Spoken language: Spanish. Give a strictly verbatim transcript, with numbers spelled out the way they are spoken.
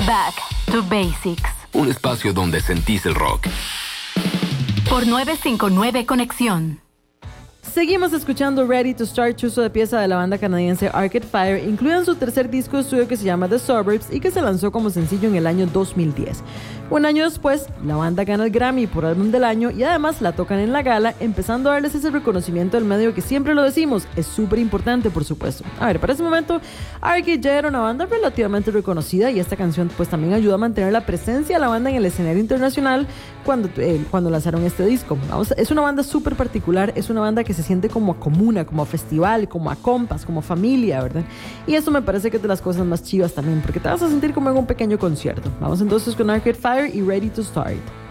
Back to Basics. Un espacio donde sentís el rock. Por novecientos cincuenta y nueve Conexión. Seguimos escuchando Ready to Start, chuzo de pieza de la banda canadiense Arcade Fire, incluida en su tercer disco de estudio que se llama The Suburbs y que se lanzó como sencillo en el año dos mil diez. Un año después, la banda gana el Grammy por álbum del año y además la tocan en la gala, empezando a darles ese reconocimiento del medio que siempre lo decimos, es súper importante, por supuesto. A ver, para ese momento, Arcade ya era una banda relativamente reconocida y esta canción pues también ayuda a mantener la presencia de la banda en el escenario internacional cuando, eh, cuando lanzaron este disco. Vamos, es una banda súper particular, es una banda que se siente como a comuna, como a festival, como a compas, como a familia, ¿verdad? Y eso me parece que es de las cosas más chivas también, porque te vas a sentir como en un pequeño concierto. Vamos entonces con Arcade Fire y Ready to Start.